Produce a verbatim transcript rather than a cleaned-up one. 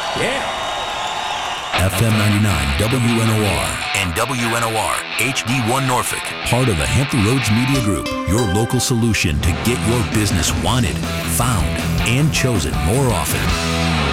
Yeah. F M ninety-nine W N O R and W N O R H D one Norfolk. Part of the Hampton Roads Media Group, your local solution to get your business wanted, found, and chosen more often.